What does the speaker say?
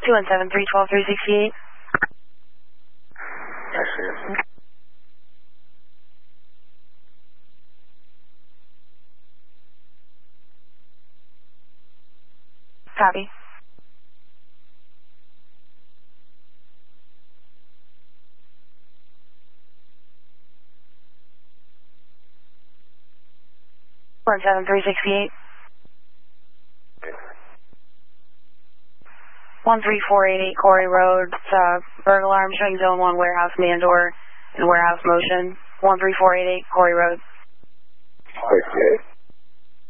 217-312-368. I see it. Copy. One 7368. 13488 Corey Road, burglar alarm showing zone 1 warehouse man door and warehouse motion. 13488 Corey Road. 68.